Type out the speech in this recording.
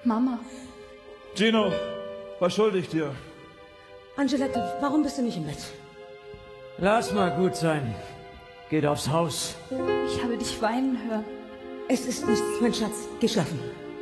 Mama. Gino, was schulde ich dir? Angelette, warum bist du nicht im Bett? Lass mal gut sein. Geht aufs Haus. Ich habe dich weinen hören. Es ist nichts, mein Schatz. Geh schlafen.